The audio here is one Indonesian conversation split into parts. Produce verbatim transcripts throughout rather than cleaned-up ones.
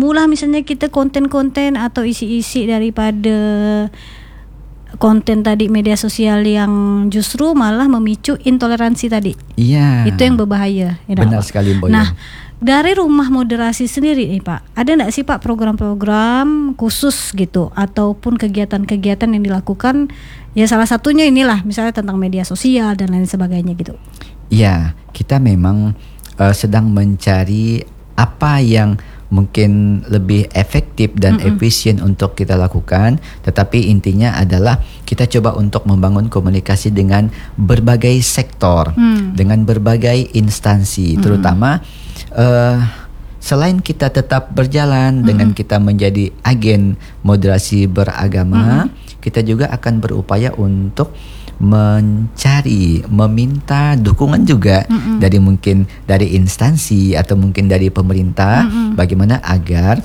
timbullah misalnya kita konten-konten atau isi-isi daripada konten tadi media sosial yang justru malah memicu intoleransi tadi. Iya. Itu yang berbahaya. Ya, benar Pak? sekali, Mbak. Nah, dari rumah moderasi sendiri nih Pak, ada nggak sih Pak program-program khusus gitu ataupun kegiatan-kegiatan yang dilakukan? Ya salah satunya inilah misalnya tentang media sosial dan lain sebagainya gitu. Iya, kita memang uh, sedang mencari apa yang mungkin lebih efektif dan Mm-mm. efisien untuk kita lakukan. Tetapi intinya adalah kita coba untuk membangun komunikasi dengan berbagai sektor, mm. dengan berbagai instansi, Mm-mm. terutama uh, selain kita tetap berjalan Mm-mm. dengan kita menjadi agen moderasi beragama, Mm-mm. kita juga akan berupaya untuk mencari, meminta dukungan juga Mm-mm. dari mungkin dari instansi atau mungkin dari pemerintah, Mm-mm. bagaimana agar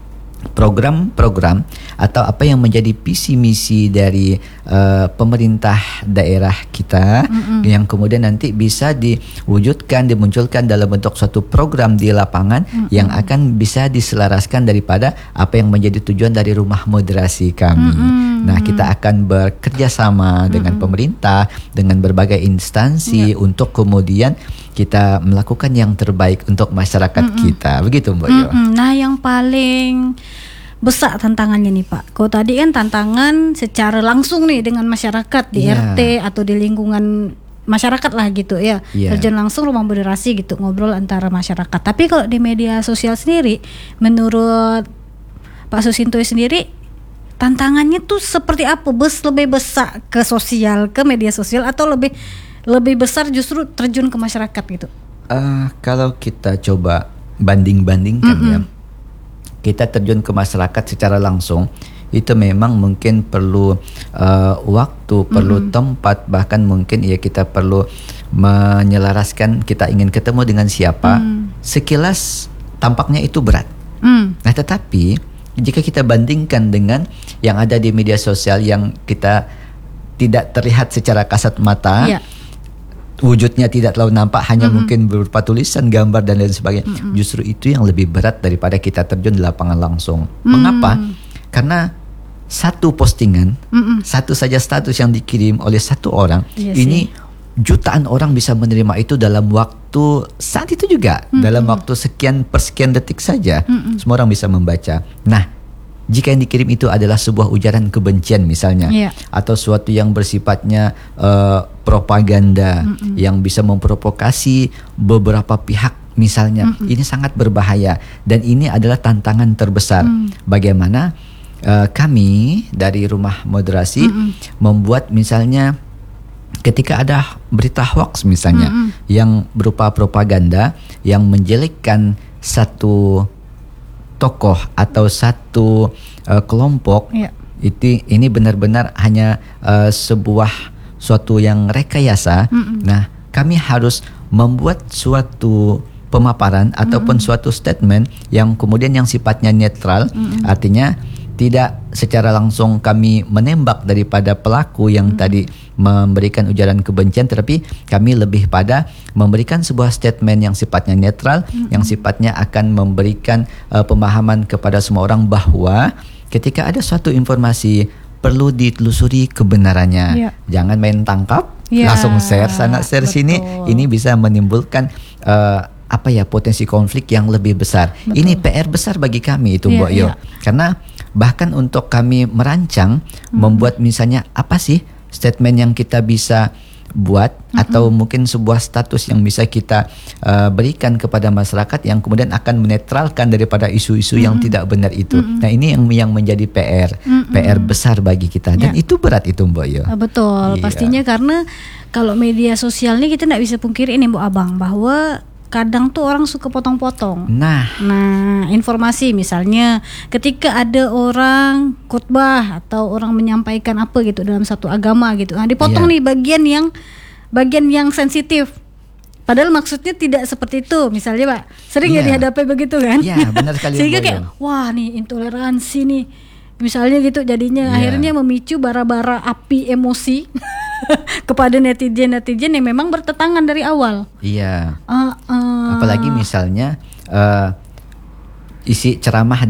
program-program atau apa yang menjadi visi misi dari uh, pemerintah daerah kita Mm-mm. yang kemudian nanti bisa diwujudkan, dimunculkan dalam bentuk suatu program di lapangan Mm-mm. yang akan bisa diselaraskan daripada apa yang menjadi tujuan dari rumah moderasi kami. Mm-mm. Nah, kita akan bekerja sama dengan Mm-mm. pemerintah, dengan berbagai instansi yeah. untuk kemudian kita melakukan yang terbaik untuk masyarakat Mm-mm. kita. Begitu, Mbak Yo. Nah, yang paling besar tantangannya nih Pak. Kalau tadi kan tantangan secara langsung nih dengan masyarakat di yeah. R T atau di lingkungan masyarakat lah gitu ya. Yeah. Terjun langsung rumah moderasi gitu, ngobrol antara masyarakat. Tapi kalau di media sosial sendiri, menurut Pak Susinto sendiri, tantangannya tuh seperti apa? Bes lebih besar ke sosial, ke media sosial atau lebih lebih besar justru terjun ke masyarakat gitu? Uh, kalau kita coba banding-bandingkan Mm-mm. ya, kita terjun ke masyarakat secara langsung itu memang mungkin perlu uh, waktu, perlu Mm-mm. tempat, bahkan mungkin ya kita perlu menyelaraskan kita ingin ketemu dengan siapa. Mm. Sekilas tampaknya itu berat. Mm. Nah, tetapi jika kita bandingkan dengan yang ada di media sosial yang kita tidak terlihat secara kasat mata, yeah. wujudnya tidak terlalu nampak, hanya mm-hmm. mungkin berupa tulisan, gambar dan lain sebagainya. Mm-hmm. Justru itu yang lebih berat daripada kita terjun di lapangan langsung. Mm. Mengapa? Karena satu postingan, mm-hmm. satu saja status yang dikirim oleh satu orang, yes, ini yeah. jutaan orang bisa menerima itu dalam waktu saat itu juga, mm-hmm. dalam waktu sekian persekian detik saja, mm-hmm. semua orang bisa membaca. Nah, jika yang dikirim itu adalah sebuah ujaran kebencian misalnya, yeah. atau suatu yang bersifatnya uh, propaganda Mm-mm. yang bisa memprovokasi beberapa pihak misalnya, Mm-mm. ini sangat berbahaya dan ini adalah tantangan terbesar. Mm. Bagaimana uh, kami dari Rumah Moderasi Mm-mm. membuat misalnya ketika ada berita hoax misalnya Mm-mm. yang berupa propaganda yang menjelekkan satu tokoh atau satu uh, kelompok, yeah. itu ini benar-benar hanya uh, sebuah suatu yang rekayasa. Mm-mm. Nah, kami harus membuat suatu pemaparan Mm-mm. ataupun suatu statement yang kemudian yang sifatnya netral, Mm-mm. artinya tidak secara langsung kami menembak daripada pelaku yang mm-hmm. tadi memberikan ujaran kebencian, tetapi kami lebih pada memberikan sebuah statement yang sifatnya netral, mm-hmm. yang sifatnya akan memberikan uh, pemahaman kepada semua orang bahwa ketika ada suatu informasi perlu ditelusuri kebenarannya. Yeah. Jangan main tangkap, yeah. langsung share sana share Betul. sini, ini bisa menimbulkan uh, apa ya potensi konflik yang lebih besar. Betul. Ini P R besar bagi kami itu, yeah, Mbak Yo. Yeah. Karena bahkan untuk kami merancang, hmm. membuat misalnya apa sih statement yang kita bisa buat, hmm. atau mungkin sebuah status yang bisa kita uh, berikan kepada masyarakat yang kemudian akan menetralkan daripada isu-isu hmm. yang tidak benar itu. Hmm. Nah, ini yang yang menjadi P R, hmm. P R besar bagi kita dan ya. Itu berat itu, Mbak Yo. Betul, yeah. pastinya karena kalau media sosial ini kita tidak bisa pungkiri ini, Mbak Abang, bahwa kadang tuh orang suka potong-potong. Nah, nah informasi misalnya ketika ada orang khotbah atau orang menyampaikan apa gitu dalam satu agama gitu, nah dipotong yeah. nih bagian yang bagian yang sensitif. Padahal maksudnya tidak seperti itu. Misalnya Pak, sering yeah. ya dihadapi begitu kan? Iya, yeah, benar sekali. Sehingga kayak wah nih intoleransi nih. Misalnya gitu jadinya yeah. akhirnya memicu bara-bara api emosi kepada netizen-netizen yang memang bertentangan dari awal. Iya. Uh, uh, Apalagi misalnya uh, isi ceramah